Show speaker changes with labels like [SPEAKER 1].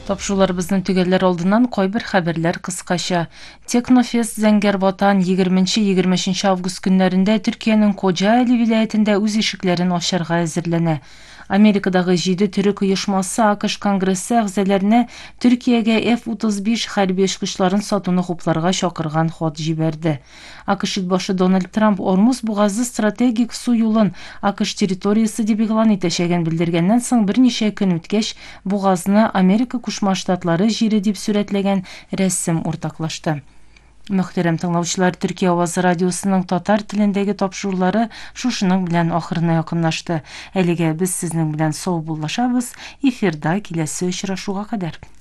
[SPEAKER 1] Тапшыруларыбызның төгәлләр алдыннан кайбер хәбәрләр кыскача. Технофест Зәңгәр-Ватан 20-23 август көннәрендә Төркиянең Коҗа-Али вилаятендә үз ишекләрен ачарга әзерләнә. Америкадагы 7 төрек оешмасы АКШ Конгрессы әгъзаләренә Төркиягә F-35 хәрби очкычларын сатуны хупларга чакырган хат җибәрде. АКШ башы Дональд Трамп Ормуз бугазы стратегик су юлын АКШ территориясе дип игълан итәчәген белдергәннән соң берничә көн үткәч, бугазны Америка Кушма Штатлары җире дип сурәтләгән рәсем уртаклашты. Мөхтәрәм тыңлаучылар, Төркия авазы радиосының татар телендәге тапшырулары шушының белән ахырына якынлашты. Әлегә без сезнең белән сау булышабыз. Эфирда киләсе очрашуга кадәр.